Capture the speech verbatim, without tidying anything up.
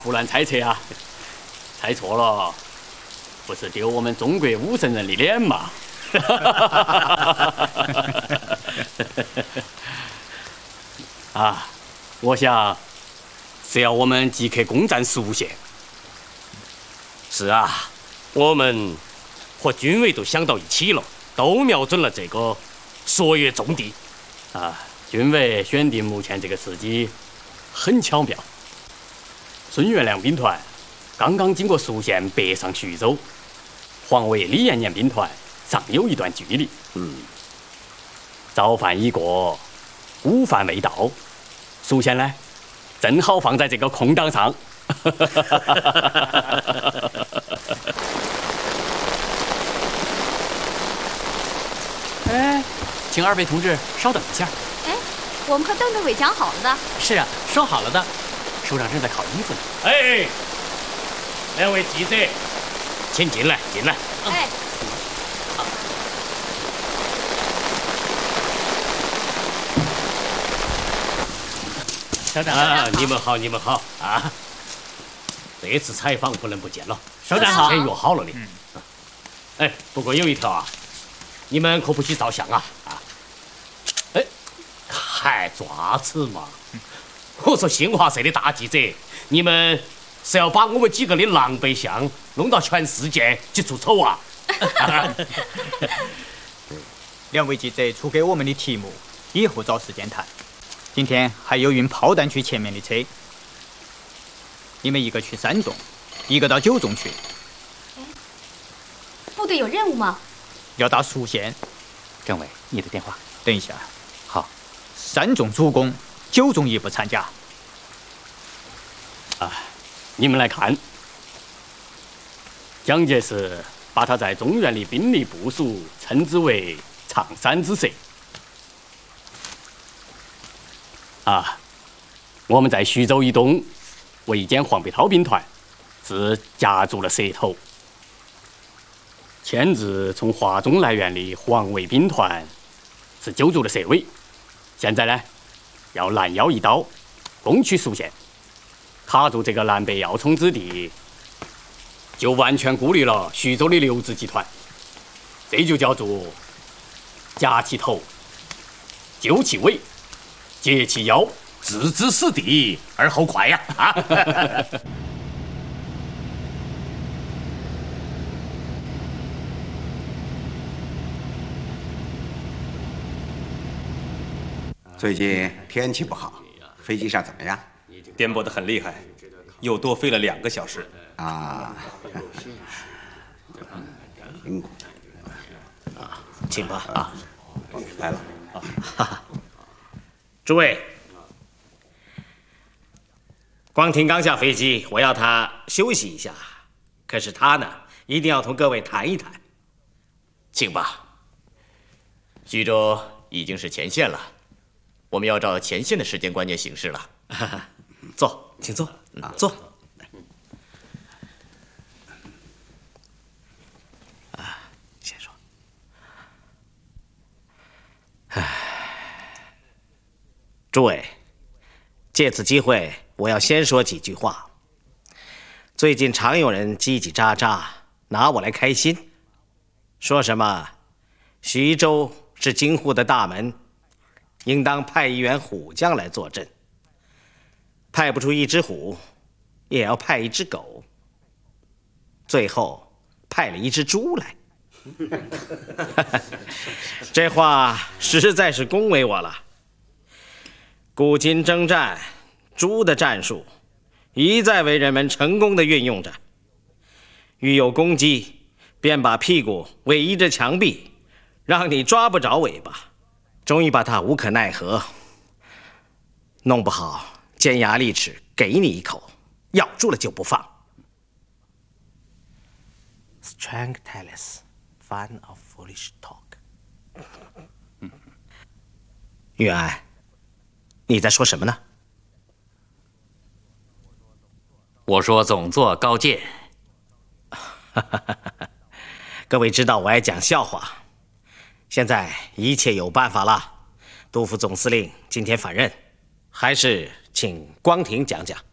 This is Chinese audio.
胡乱猜测啊！猜错了，不是丢我们中国武圣人的脸嘛？啊，我想是要我们即刻攻占蜀县。 是啊，我们和军委都想到一起了，都瞄准了这个朔越重地。 啊，军委选定目前这个时机很巧妙。孙元良兵团刚刚经过蜀县，北上徐州，黄维、李延年兵团尚有一段距离。 嗯， 早饭已过，午饭未到，蜀县呢，正好放在这个空档上。 哎，请二位同志稍等一下。 哎，我们和邓政委讲好了的。 是啊，说好了的。首长正在烤衣服呢。 哎，两位记者，请进来，进来。 哎。 首长啊，你们好，你们好啊！这次采访不能不见了。 首长好， 先约好了的。嗯。哎，不过有一条啊，你们可不许照相啊啊！哎，还爪子嘛？我说新华社的大记者，你们是要把我们几个的狼狈相弄到全世界去出丑啊？ 两位记者出给我们的题目，以后找时间谈。今天还有运炮弹去前面的车，你们一个去山东，一个到九中去。 哎，部队有任务吗？ 要到蜀县。 政委，你的电话。 等一下。 好。 山中主攻，九中一不参加。 啊，你们来看，蒋介石把他在中原的兵力部署称之为“常山之蛇”。啊，我们在徐州以东围歼黄北涛兵团，是夹住了舌头；牵制从华中来援的黄卫兵团，是揪住了蛇尾。现在呢，要拦腰一刀，攻取蜀县，卡住这个南北要冲之地，就完全孤立了徐州的刘氏集团。这就叫做夹其头，揪其尾，截其腰，置之死地而后快呀！啊！ 最近天气不好，飞机上怎么样？ 颠簸得很厉害，又多飞了两个小时。 啊，辛苦啊，请吧啊， 来了啊。诸位，光庭刚下飞机，我要他休息一下，可是他呢，一定要同各位谈一谈。请吧。 徐州已经是前线了。我们要照前线的时间观念行事了。 坐，请坐，坐。啊，先说。唉，诸位，借此机会，我要先说几句话。最近常有人叽叽喳喳，拿我来开心，说什么徐州是京沪的大门。应当派一员虎将来坐镇，派不出一只虎，也要派一只狗，最后派了一只猪来。这话实在是恭维我了。古今征战，猪的战术一再为人们成功的运用着。遇有攻击，便把屁股围依着墙壁，让你抓不着尾巴。终于把他无可奈何，弄不好尖牙利齿给你一口，咬住了就不放。Strength tells, fun of foolish talk。玉安，你在说什么呢？ 我说总座高见。 各位知道我爱讲笑话。现在一切有办法了，杜副总司令今天返任，还是请光庭讲讲。